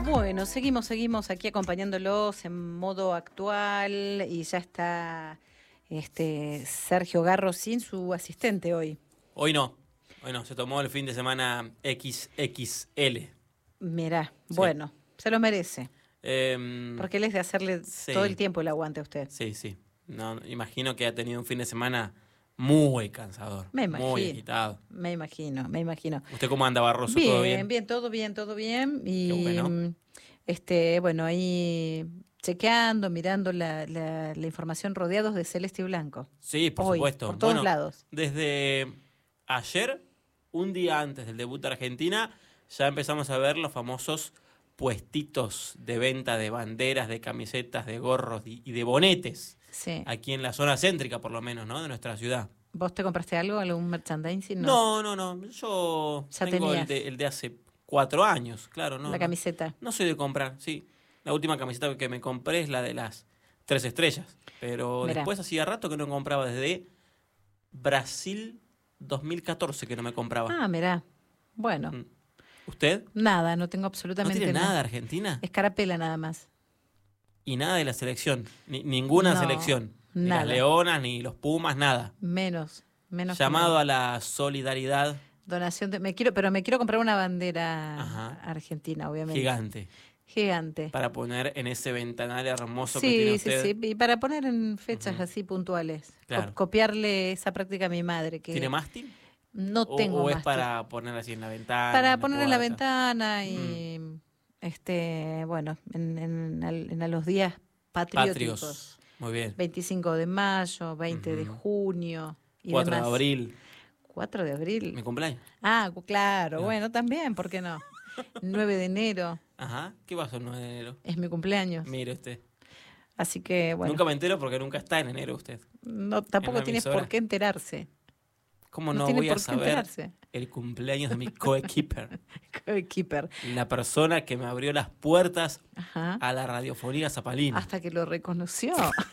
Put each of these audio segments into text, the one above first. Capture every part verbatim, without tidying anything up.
Bueno, seguimos, seguimos aquí acompañándolos en modo actual y ya está este Sergio Garro sin su asistente hoy. Hoy no, hoy no, se tomó el fin de semana equis equis ele. Mirá, Sí. bueno, se lo merece. Eh, Porque él es de hacerle sí. todo el tiempo el aguante a usted. Sí, sí. No, imagino que ha tenido un fin de semana muy cansador, Me imagino. muy agitado. Me imagino, me imagino. ¿Usted cómo anda, Barroso? Bien, ¿Todo bien? bien, todo bien, todo bien. Y Qué bueno. este, bueno, ahí chequeando, mirando la, la, la información rodeados de celeste y blanco. Sí, por Hoy, supuesto. por todos Bueno, lados. desde ayer, un día antes del debut de Argentina, ya empezamos a ver los famosos puestitos de venta de banderas, de camisetas, de gorros y de bonetes. Sí. Aquí en la zona céntrica, por lo menos, ¿no? De nuestra ciudad. ¿Vos te compraste algo, algún merchandising? No, no, no. no. Yo ya tengo el tenías de, el de hace cuatro años, claro. No, la no. camiseta. No soy de comprar, sí. La última camiseta que me compré es la de las tres estrellas. Pero Mirá. después hacía rato que no compraba, desde Brasil dos mil catorce que no me compraba. Ah, mirá. Bueno. Mm. ¿Usted? Nada, no tengo ¿No absolutamente tiene nada. nada de Argentina? Escarapela nada más. Y nada de la selección. Ni, ninguna No, selección. Ni nada. las Leonas, ni los Pumas, nada. Menos, menos. Llamado que a la solidaridad. donación de, me quiero, pero me quiero comprar una bandera Ajá. argentina, obviamente. Gigante. Gigante. Para poner en ese ventanal hermoso sí, que tiene sí, usted. sí, y para poner en fechas Ujú. así puntuales. Claro. Co- copiarle esa práctica a mi madre. Que ¿Tiene mástil? No ¿O, tengo o es mástil. para poner así en la ventana? Para en la poner en la puerta? ventana y, mm. este, bueno, en, en, en, en los días patrióticos. Patrios. Muy bien. veinticinco de mayo, veinte Ujú. de junio y cuatro demás. de abril. cuatro de abril. Mi cumpleaños. Ah, claro, No. bueno, también, ¿por qué no? nueve de enero Ajá. ¿Qué pasó el nueve de enero? es mi cumpleaños. Mire usted. Así que, bueno. Nunca me entero porque nunca está en enero usted. No, tampoco en la tienes emisora. por qué enterarse. ¿Cómo No no, tiene voy a por qué saber enterarse. el cumpleaños de mi coequiper? Keeper. La persona que me abrió las puertas Ajá. a la radiofonía zapalina. Hasta que lo reconoció.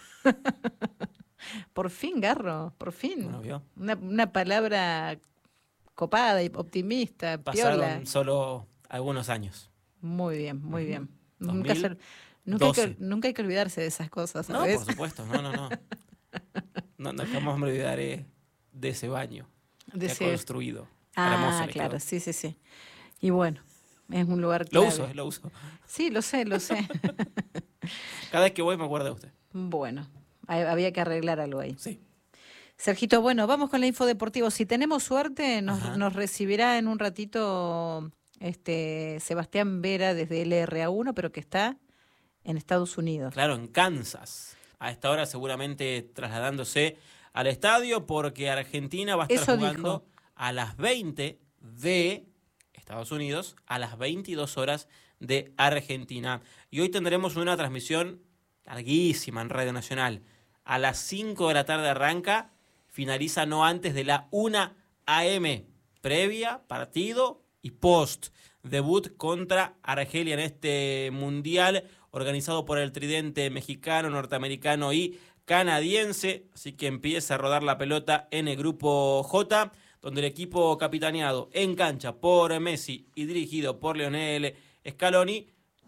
Por fin, Garro, por fin. ¿No lo vio? Una, una palabra copada y optimista, Pasaron piola. solo algunos años. Muy bien, muy bien. dos Nunca, mil se- nunca, hay que, doce. nunca hay que olvidarse de esas cosas, No, ¿sabes? por supuesto, no, no, no. No, no jamás me olvidaré de ese baño De que ese- ha construido. Ah, Hermoso le claro, quedó. sí, sí, sí. Y bueno, es un lugar Lo clave. uso, eh, lo uso. Sí, lo sé, lo sé. Cada vez que voy me acuerdo de usted. Bueno, hay- había que arreglar algo ahí. Sí. Sergito, bueno, vamos con la info deportivo. Si tenemos suerte, nos, Ajá. nos recibirá en un ratito este Sebastián Vera desde el R A uno, pero que está en Estados Unidos. Claro, en Kansas. A esta hora seguramente trasladándose al estadio porque Argentina va a estar Eso jugando dijo. a las veinte de Estados Unidos, a las veintidós horas de Argentina. Y hoy tendremos una transmisión larguísima en Radio Nacional. A las cinco de la tarde arranca, finaliza no antes de la una a eme. Previa, partido y post. Debut contra Argelia en este mundial organizado por el tridente mexicano, norteamericano y canadiense. Así que empieza a rodar la pelota en el grupo J, donde el equipo capitaneado en cancha por Messi y dirigido por Lionel Scaloni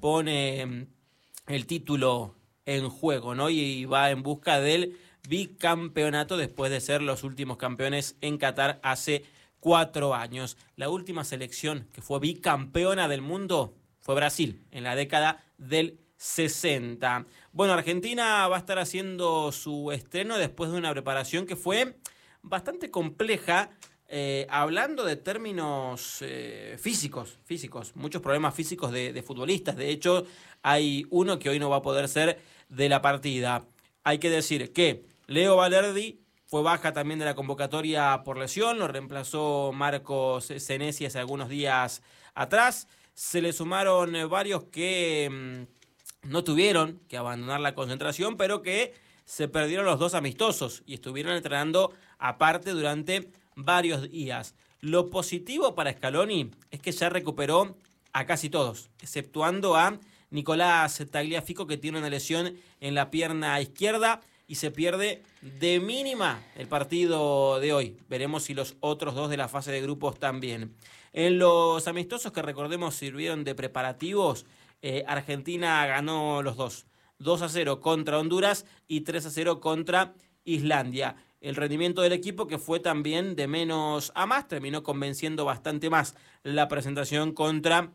pone el título en juego, ¿no? Y va en busca del bicampeonato después de ser los últimos campeones en Qatar hace cuatro años. La última selección que fue bicampeona del mundo fue Brasil, en la década del sesenta. Bueno, Argentina va a estar haciendo su estreno después de una preparación que fue bastante compleja, eh, hablando de términos eh, físicos, físicos, muchos problemas físicos de, de futbolistas. De hecho, hay uno que hoy no va a poder ser de la partida. Hay que decir que Leo Valerdi fue baja también de la convocatoria por lesión, lo reemplazó Marcos Senesi hace algunos días atrás. Se le sumaron eh, varios que mmm, no tuvieron que abandonar la concentración, pero que se perdieron los dos amistosos y estuvieron entrenando aparte durante varios días. Lo positivo para Scaloni es que ya recuperó a casi todos, exceptuando a Nicolás Tagliafico, que tiene una lesión en la pierna izquierda y se pierde de mínima el partido de hoy. Veremos si los otros dos de la fase de grupos también. En los amistosos que recordemos sirvieron de preparativos, eh, Argentina ganó los dos. dos a cero contra Honduras y tres a cero contra Islandia. El rendimiento del equipo, que fue también de menos a más, terminó convenciendo bastante más la presentación contra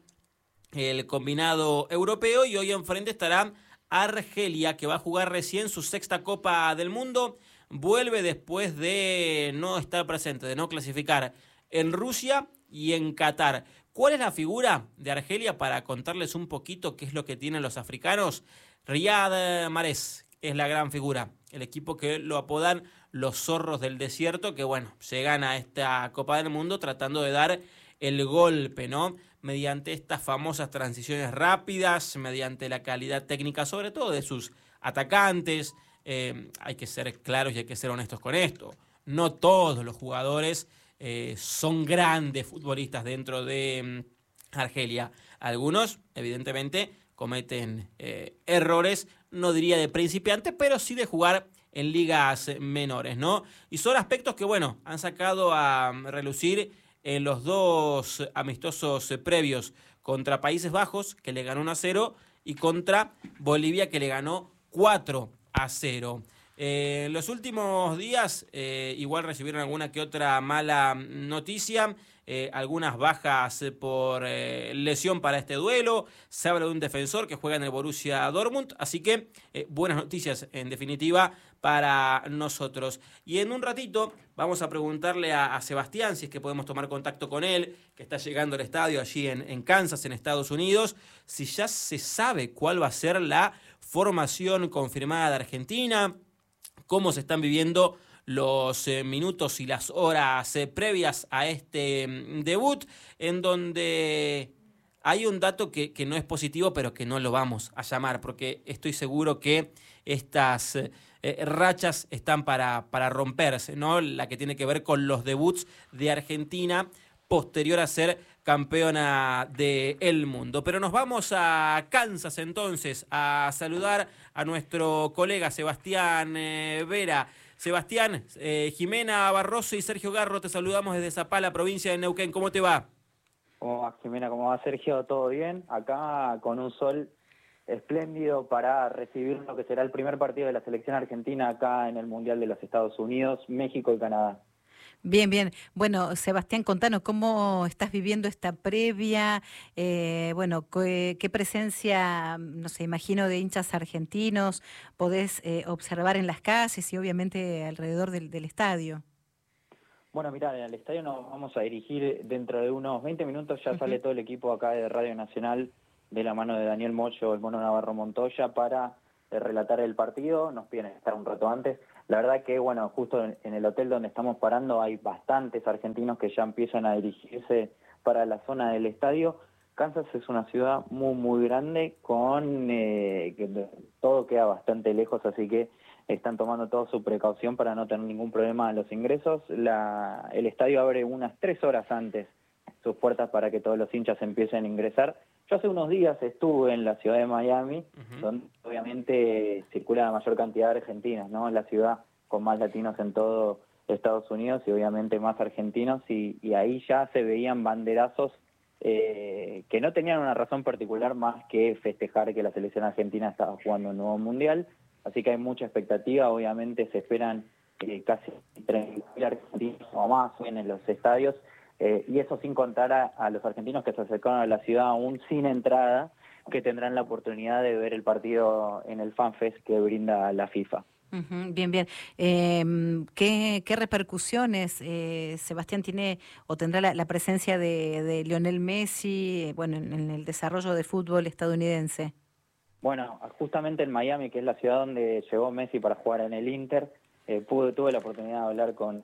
el combinado europeo, y hoy enfrente estará Argelia, que va a jugar recién su sexta Copa del Mundo. Vuelve después de no estar presente, de no clasificar en Rusia y en Qatar. ¿Cuál es la figura de Argelia? Para contarles un poquito qué es lo que tienen los africanos. Riyad Mahrez es la gran figura. El equipo que lo apodan los zorros del desierto, que bueno, se gana esta Copa del Mundo tratando de dar el golpe, ¿no? Mediante estas famosas transiciones rápidas, mediante la calidad técnica, sobre todo de sus atacantes. Eh, hay que ser claros y hay que ser honestos con esto. No todos los jugadores eh, son grandes futbolistas dentro de mm, Argelia. Algunos, evidentemente, cometen eh, errores, no diría de principiante, pero sí de jugar en ligas menores, ¿no? Y son aspectos que, bueno, han sacado a relucir en los dos amistosos previos contra Países Bajos, que le ganó uno a cero, y contra Bolivia, que le ganó cuatro a cero. Eh, en los últimos días eh, igual recibieron alguna que otra mala noticia, eh, algunas bajas por eh, lesión para este duelo. Se habla de un defensor que juega en el Borussia Dortmund, así que eh, buenas noticias en definitiva para nosotros. Y en un ratito vamos a preguntarle a, a Sebastián, si es que podemos tomar contacto con él, que está llegando al estadio allí en, en Kansas, en Estados Unidos, si ya se sabe cuál va a ser la formación confirmada de Argentina, cómo se están viviendo los eh, minutos y las horas eh, previas a este mm, debut, en donde hay un dato que, que no es positivo, pero que no lo vamos a llamar, porque estoy seguro que estas eh, rachas están para, para romperse, ¿no? La que tiene que ver con los debuts de Argentina posterior a ser campeona del mundo. Pero nos vamos a Kansas entonces a saludar a nuestro colega Sebastián eh, Vera. Sebastián, eh, Jimena Barroso y Sergio Garro, te saludamos desde Zapala, provincia de Neuquén. ¿Cómo te va? ¿Cómo va, Jimena? ¿Cómo va, Sergio? ¿Todo bien? Acá con un sol espléndido para recibir lo que será el primer partido de la selección argentina acá en el Mundial de los Estados Unidos, México y Canadá. Bien, bien. Bueno, Sebastián, contanos cómo estás viviendo esta previa, eh, bueno, qué, qué presencia, no sé, imagino de hinchas argentinos podés eh, observar en las calles y obviamente alrededor del, del estadio. Bueno, mirá, en el estadio nos vamos a dirigir dentro de unos veinte minutos, ya Uh-huh. sale todo el equipo acá de Radio Nacional de la mano de Daniel Mocho, el Mono Navarro Montoya, para eh, relatar el partido. Nos piden estar un rato antes. La verdad que, bueno, justo en, en el hotel donde estamos parando hay bastantes argentinos que ya empiezan a dirigirse para la zona del estadio. Kansas es una ciudad muy, muy grande, con eh, que todo queda bastante lejos, así que están tomando toda su precaución para no tener ningún problema en los ingresos. La, el estadio abre unas tres horas antes sus puertas para que todos los hinchas empiecen a ingresar. Yo hace unos días estuve en la ciudad de Miami, uh-huh. donde obviamente circula la mayor cantidad de argentinos, ¿no? Es la ciudad con más latinos en todo Estados Unidos y obviamente más argentinos, y, y ahí ya se veían banderazos eh, que no tenían una razón particular más que festejar que la selección argentina estaba jugando un nuevo mundial. Así que hay mucha expectativa, obviamente se esperan eh, casi treinta mil argentinos o más en los estadios, eh, y eso sin contar a, a los argentinos que se acercaron a la ciudad aún sin entrada, que tendrán la oportunidad de ver el partido en el FanFest que brinda la FIFA. Uh-huh, bien, bien. Eh, ¿qué, ¿Qué repercusiones, eh, Sebastián, tiene o tendrá la, la presencia de, de Lionel Messi, eh, bueno, en, en el desarrollo del fútbol estadounidense? Bueno, justamente en Miami, que es la ciudad donde llegó Messi para jugar en el Inter, eh, pude, tuve la oportunidad de hablar con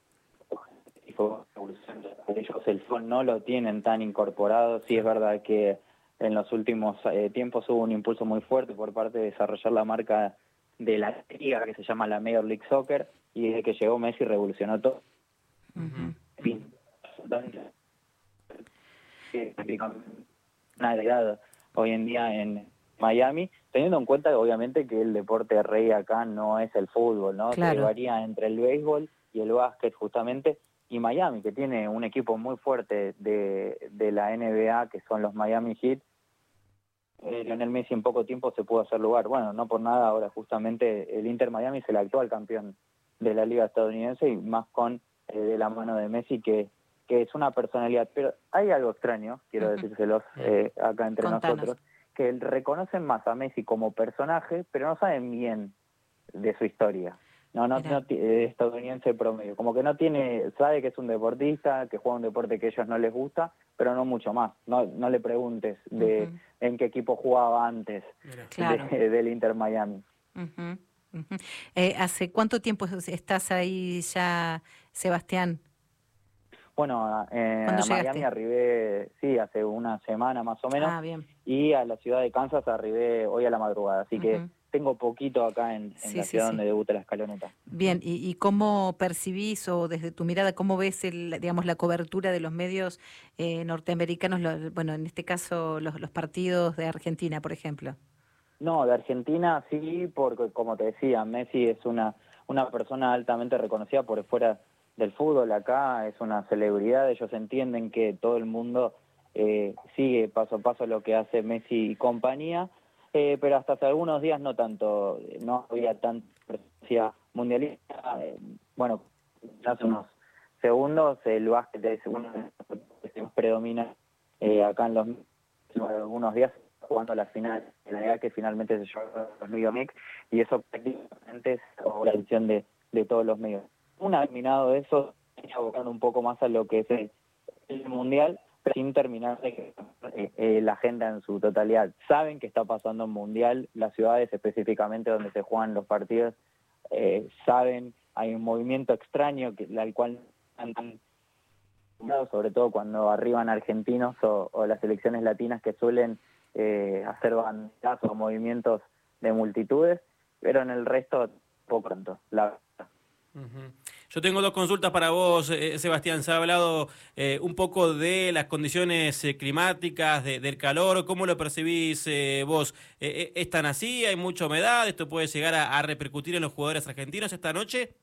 ellos. El fútbol no lo tienen tan incorporado. Sí es verdad que en los últimos eh, tiempos hubo un impulso muy fuerte por parte de desarrollar la marca de la liga que se llama la Major League Soccer, y desde que llegó Messi revolucionó todo. Uh-huh. En fin, una agregada hoy en día en Miami, teniendo en cuenta obviamente que el deporte rey acá no es el fútbol, ¿no? Claro. Que varía entre el béisbol y el básquet justamente, y Miami, que tiene un equipo muy fuerte de, de la N B A, que son los Miami Heat, eh, Lionel Messi en poco tiempo se pudo hacer lugar. Bueno, no por nada ahora justamente el Inter Miami es el actual campeón de la liga estadounidense y más con eh, de la mano de Messi que, que es una personalidad. Pero hay algo extraño, quiero uh-huh. decírselos eh, acá entre Contanos. nosotros, que reconocen más a Messi como personaje, pero no saben bien de su historia. No, no, no eh, estadounidense promedio. Como que no tiene, sabe que es un deportista, que juega un deporte que a ellos no les gusta, pero no mucho más. No, no le preguntes de uh-huh. en qué equipo jugaba antes claro. de, del Inter Miami. Uh-huh. Uh-huh. Eh, ¿Hace cuánto tiempo estás ahí ya, Sebastián? Bueno, eh, a Miami arribé, sí, hace una semana más o menos. Ah, bien. Y a la ciudad de Kansas arribé hoy a la madrugada, así uh-huh. que tengo poquito acá en, en sí, la ciudad sí, donde sí. debuta la escaloneta. Bien, ¿Y, ¿y cómo percibís o desde tu mirada, cómo ves el, digamos, la cobertura de los medios eh, norteamericanos, lo, bueno, en este caso los, los partidos de Argentina, por ejemplo? No, de Argentina sí, porque como te decía, Messi es una, una persona altamente reconocida por fuera del fútbol, acá es una celebridad, ellos entienden que todo el mundo eh, sigue paso a paso lo que hace Messi y compañía, eh, pero hasta hace algunos días no tanto, no había tanta presencia mundialista. Eh, bueno, hace unos segundos el básquet es uno de los que predomina eh, acá en los algunos días jugando la final de la liga que finalmente se llevó a los New York Knicks, y eso prácticamente es la atención de, de todos los medios. Una vez terminado de eso, abocando un poco más a lo que es el, el mundial, pero sin terminar de eh, eh, la agenda en su totalidad. Saben que está pasando un mundial, las ciudades específicamente donde se juegan los partidos, eh, saben, hay un movimiento extraño que al cual han sobre todo cuando arriban argentinos o, o las selecciones latinas que suelen eh, hacer banderas o movimientos de multitudes, pero en el resto poco tanto, la verdad. Uh-huh. Yo tengo dos consultas para vos, eh, Sebastián. Se ha hablado eh, un poco de las condiciones eh, climáticas, de, del calor. ¿Cómo lo percibís eh, vos? Eh, ¿Están así? ¿Hay mucha humedad? ¿Esto puede llegar a, a repercutir en los jugadores argentinos esta noche?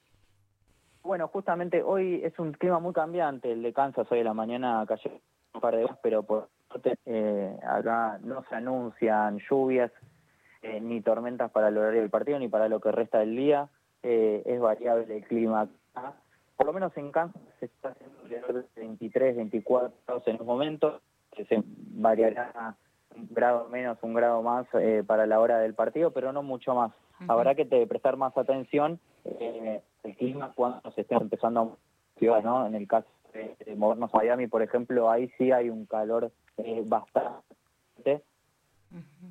Bueno, justamente hoy es un clima muy cambiante. El de Kansas hoy de la mañana cayó un par de horas, pero por suerte eh, acá no se anuncian lluvias eh, ni tormentas para el horario del partido ni para lo que resta del día. Eh, es variable el clima acá. Por lo menos en Kansas se está haciendo alrededor de veintitrés, veinticuatro grados en un momento, que se variará un grado menos, un grado más eh, para la hora del partido, pero no mucho más. Uh-huh. Habrá que te, prestar más atención eh, el clima cuando se esté empezando a ciudades, ¿no? En el caso de, de movernos a Miami, por ejemplo, ahí sí hay un calor eh, bastante. Uh-huh.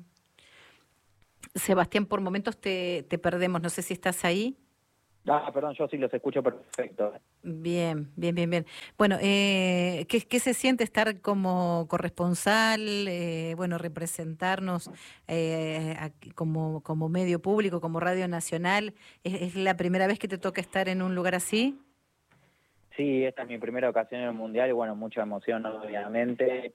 Sebastián, por momentos te, te perdemos, no sé si estás ahí. Ah, perdón, yo sí los escucho perfecto. Bien, bien, bien, bien. Bueno, eh, ¿qué, ¿qué se siente estar como corresponsal, eh, bueno, representarnos eh, aquí como, como medio público, como Radio Nacional? ¿Es, ¿Es la primera vez que te toca estar en un lugar así? Sí, esta es mi primera ocasión en el Mundial y bueno, mucha emoción obviamente,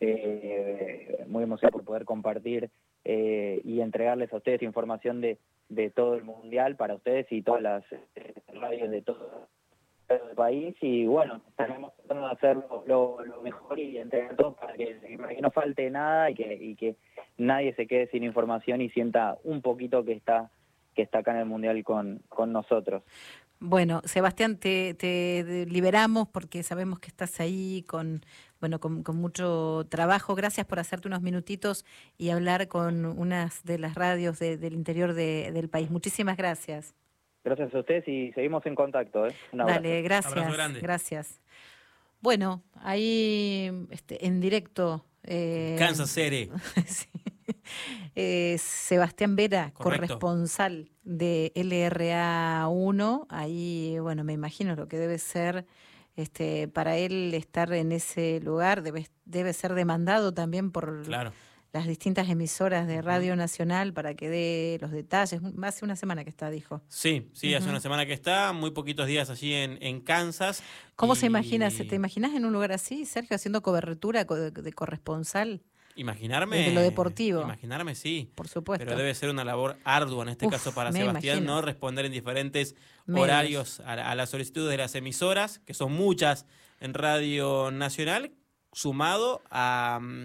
eh, muy emocionado por poder compartir eh, y entregarles a ustedes información de, de todo el Mundial para ustedes y todas las eh, radios de todo el país, y bueno, estaremos tratando de hacerlo lo, lo mejor y entregar todo para que, para que no falte nada y que, y que nadie se quede sin información y sienta un poquito que está, que está acá en el Mundial con, con nosotros. Bueno, Sebastián, te, te liberamos porque sabemos que estás ahí con, bueno, con, con mucho trabajo. Gracias por hacerte unos minutitos y hablar con unas de las radios de, del interior de, del país. Muchísimas gracias. Gracias a ustedes y seguimos en contacto. ¿eh? Un abrazo. Dale, gracias. Abrazo grande. Gracias. Bueno, ahí este, en directo. Eh, Kansas City. Sí. Eh, Sebastián Vera, Correcto. Corresponsal de L R A uno, ahí, bueno, me imagino lo que debe ser, este, para él estar en ese lugar, debe, debe ser demandado también por Claro. las distintas emisoras de Radio Nacional para que dé los detalles. Hace una semana que está, dijo. Sí, sí, Uh-huh. hace una semana que está, muy poquitos días allí en, en Kansas. ¿Cómo y... se imagina? ¿Te imaginas en un lugar así, Sergio, haciendo cobertura de, de corresponsal? Imaginarme. Desde lo deportivo. Imaginarme, sí. Por supuesto. Pero debe ser una labor ardua en este Uf, caso para me Sebastián, imagino. ¿no? Responder en diferentes Medios. horarios a, a las solicitudes de las emisoras, que son muchas en Radio Nacional, sumado a um,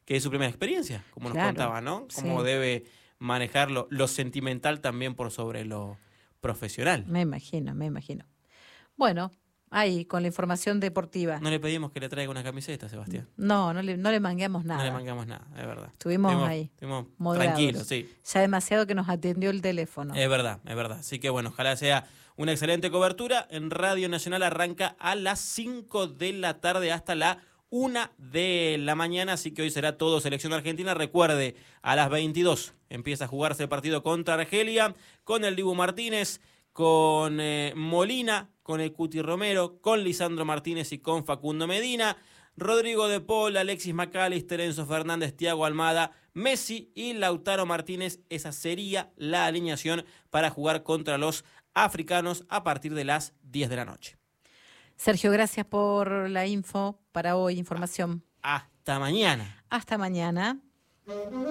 que es su primera experiencia, como nos Claro, contaba, ¿no? Cómo sí. debe manejarlo, lo sentimental también por sobre lo profesional. Me imagino, me imagino. Bueno, ahí, con la información deportiva. No le pedimos que le traiga una camiseta, Sebastián. No, no le, no le mangueamos nada. No le mangamos nada, es verdad. Estuvimos ahí, Estuvimos moderados. tranquilos, sí. Ya demasiado que nos atendió el teléfono. Es verdad, es verdad. Así que bueno, ojalá sea una excelente cobertura. En Radio Nacional arranca a las cinco de la tarde hasta la una de la mañana, así que hoy será todo Selección Argentina. Recuerde, a las veintidós empieza a jugarse el partido contra Argelia, con el Dibu Martínez, con eh, Molina, con el Cuti Romero, con Lisandro Martínez y con Facundo Medina, Rodrigo de Paul, Alexis McAllister, Enzo Fernández, Thiago Almada, Messi y Lautaro Martínez. Esa sería la alineación para jugar contra los africanos a partir de las diez de la noche. Sergio, gracias por la info para hoy, información. Hasta mañana. Hasta mañana.